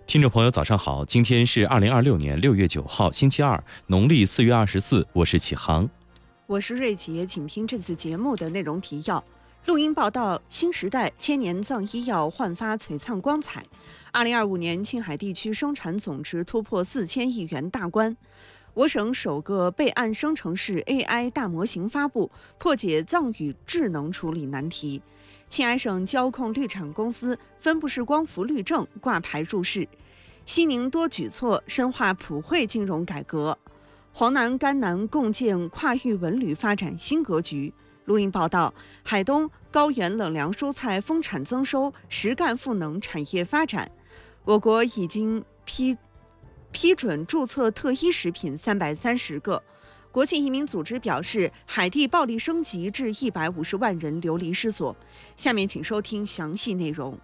听众朋友早上好，今天是2026年6月9号星期二，农历4月24，我是启航。 我是瑞杰，请听这次节目的内容提要。录音报道：新时代千年藏医药焕发璀璨光彩。2025年青海地区生产总值突破4000亿元大关。我省首个备案生成式 AI 大模型发布，破解藏语智能处理难题。青海省交控绿产公司分布式光伏绿证挂牌入市。西宁多举措深化普惠金融改革。黄南、甘南共建跨域文旅发展新格局。录音报道：海东高原冷凉蔬菜丰产增收，实干赋能产业发展。我国已经批准注册特一食品330个。国际移民组织表示，海地暴力升级至150万人流离失所。下面请收听详细内容。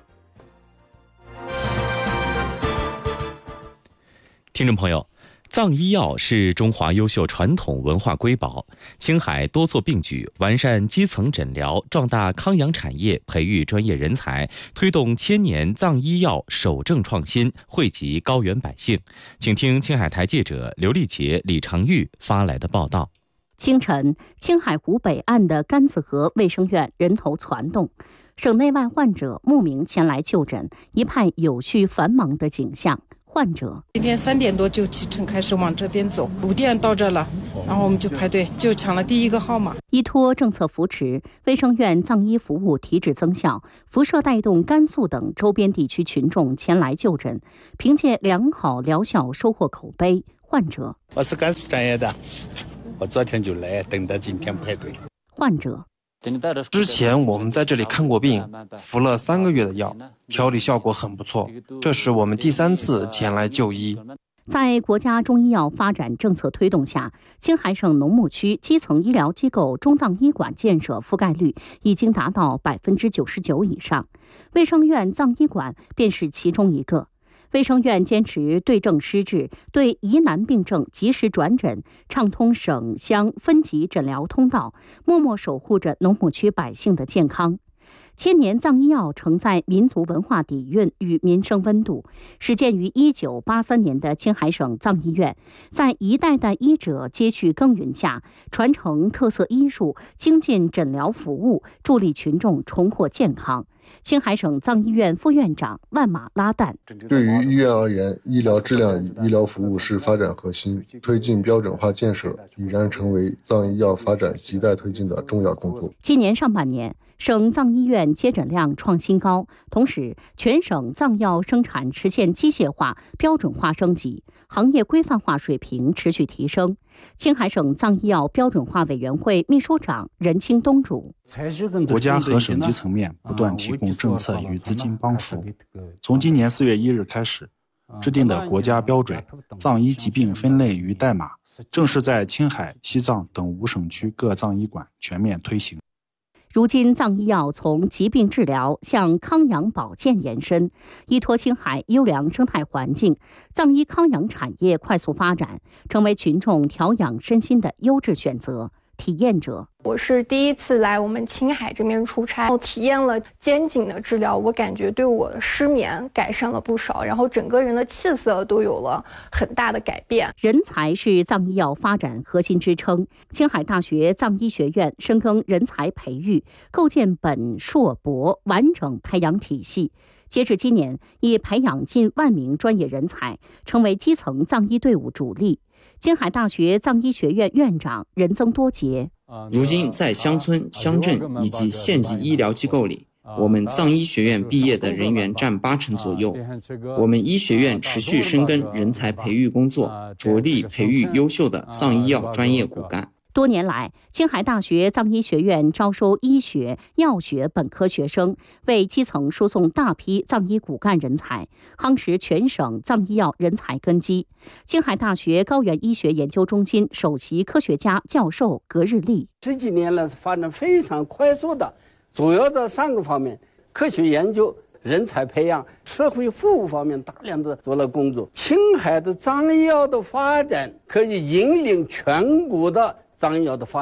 听众朋友，藏医药是中华优秀传统文化瑰宝。青海多做并举，完善基层诊疗，壮大康养产业，培育专业人才，推动千年藏医药守正创新，惠及高原百姓。请听青海台记者刘丽杰、李长玉发来的报道。 清晨，青海湖北岸的甘子河卫生院人头攒动，省内外患者慕名前来就诊，一派有序繁忙的景象。患者今天3点多就启程开始往这边走，5点到这了，然后我们就排队，就抢了第一个号码。 依托政策扶持，卫生院藏医服务提质增效，辐射带动甘肃等周边地区群众前来就诊，凭借良好疗效收获口碑。患者： 我是甘肃专业的，我昨天就来，等到今天排队。 患者： 之前我们在这里看过病，服了3个月的药，调理效果很不错，这是我们第3次前来就医。 在国家中医药发展政策推动下，青海省农牧区基层医疗机构中藏医馆建设覆盖率已经达到99%以上，卫生院藏医馆便是其中一个。卫生院坚持对症施治，对疑难病症及时转诊，畅通省乡分级诊疗通道，默默守护着农牧区百姓的健康。千年藏医药承载民族文化底蕴与民生温度，始建于1983年的青海省藏医院，在一代代医者接续耕耘下，传承特色医术，精进诊疗服务，助力群众重获健康。青海省藏医院副院长万马拉旦： 对于医院而言，医疗质量与医疗服务是发展核心，推进标准化建设已然成为藏医药发展亟待推进的重要工作。 今年上半年，省藏医院接诊量创新高，同时全省藏药生产实现机械化、标准化升级，行业规范化水平持续提升。青海省藏医药标准化委员会秘书长任清东主： 国家和省级层面不断提供政策与资金帮扶。从今年4月1日开始，制定的国家标准藏医疾病分类与代码正式在青海、西藏等5省区各藏医馆全面推行。 如今，藏医药从疾病治疗向康养保健延伸，依托青海优良生态环境，藏医康养产业快速发展，成为群众调养身心的优质选择。体验者： 我是第一次来我们青海这边出差，体验了肩颈的治疗，我感觉对我的失眠改善了不少，然后整个人的气色都有了很大的改变。 人才是藏医药发展核心支撑，青海大学藏医学院深耕人才培育，构建本硕博完整培养体系。截至今年，已培养近1万名专业人才，成为基层藏医队伍主力。青海大学藏医学院院长任增多杰： 如今在乡村、乡镇以及县级医疗机构里，我们藏医学院毕业的人员占80%左右。我们医学院持续深耕人才培育工作，着力培育优秀的藏医药专业骨干。 多年来，青海大学藏医学院招收医学、药学本科学生，为基层输送大批藏医骨干人才，夯实全省藏医药人才根基。青海大学高原医学研究中心首席科学家教授葛日丽 ：10几年来发展非常快速的，主要的3个方面：科学研究、人才培养、社会服务方面大量的做了工作。青海的藏医药的发展可以引领全国的藏医药的发展。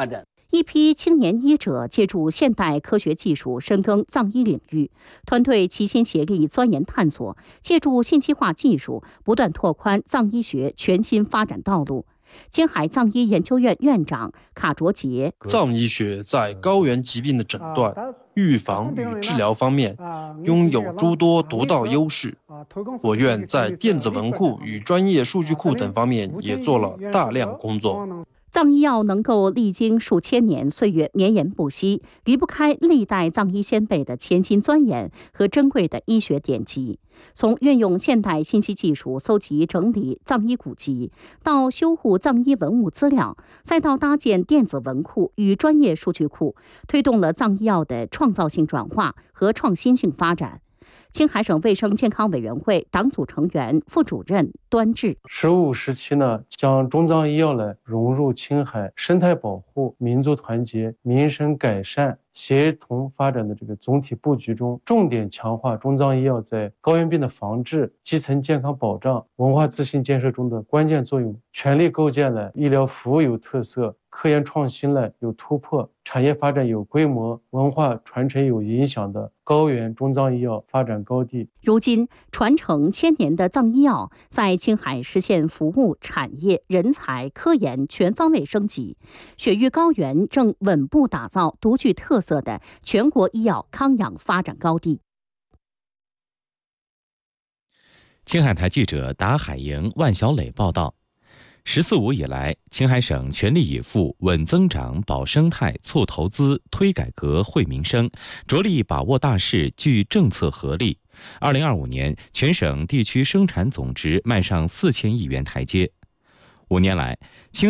一批青年医者借助现代科学技术深耕藏医领域，团队齐心协力钻研探索，借助信息化技术不断拓宽藏医学全新发展道路。青海藏医研究院院长卡卓杰： 藏医学在高原疾病的诊断、预防与治疗方面拥有诸多独到优势。我院在电子文库与专业数据库等方面也做了大量工作。 藏医药能够历经数千年岁月绵延不息，离不开历代藏医先辈的潜心钻研和珍贵的医学典籍。从运用现代信息技术搜集整理藏医古籍，到修护藏医文物资料，再到搭建电子文库与专业数据库，推动了藏医药的创造性转化和创新性发展。青海省卫生健康委员会党组成员、副主任端志 ：15时期呢，将中藏医药呢融入青海生态保护、民族团结、民生改善、协同发展的这个总体布局中，重点强化中藏医药在高原病的防治、基层健康保障、文化自信建设中的关键作用，全力构建了医疗服务有特色、科研创新了有突破、产业发展有规模、文化传承有影响的高原中藏医药发展高地。 如今，传承千年的藏医药在青海实现服务、产业、人才、科研全方位升级。雪域高原正稳步打造独具特色的全国医药康养发展高地。 青海台记者达海营、万小磊报道。“14五”以来，青海省全力以赴稳增长、保生态、促投资、推改革、惠民生，着力把握大势，聚政策合力。2025年，全省地区生产总值迈上4000亿元台阶。5年来，青